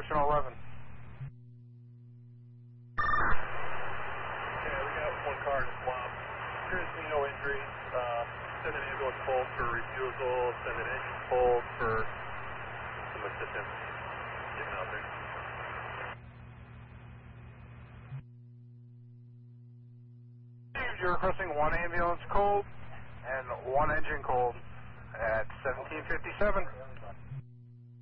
Ocean 11. Yeah, we got one car in the swamp. Currently no injuries. Send an ambulance cold for refusal. Send an engine cold for some assistance getting out there. You're requesting one ambulance cold and one engine cold at 1757.